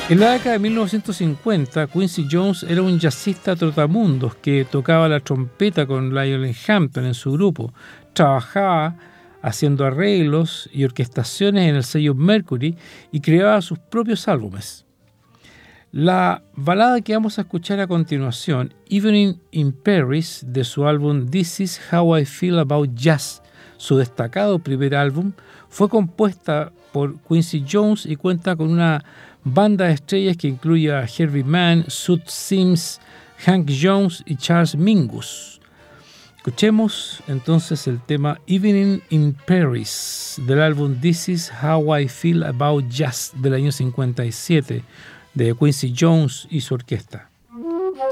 En la década de 1950, Quincy Jones era un jazzista trotamundos que tocaba la trompeta con Lionel Hampton en su grupo. Trabajaba haciendo arreglos y orquestaciones en el sello Mercury y creaba sus propios álbumes. La balada que vamos a escuchar a continuación, Evening in Paris, de su álbum This Is How I Feel About Jazz, su destacado primer álbum, fue compuesta por Quincy Jones y cuenta con una banda de estrellas que incluye a Herbie Mann, Sud Sims, Hank Jones y Charles Mingus. Escuchemos entonces el tema Evening in Paris del álbum This Is How I Feel About Jazz del año 57 de Quincy Jones y su orquesta.